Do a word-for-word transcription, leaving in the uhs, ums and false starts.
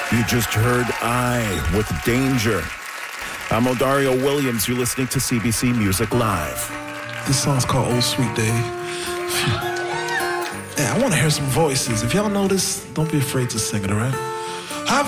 You just heard I with Danger. I'm Odario Williams. You're listening to C B C Music Live. This song's called Old Sweet Day. Hey, I want to hear some voices. If y'all know this, don't be afraid to sing it, all right?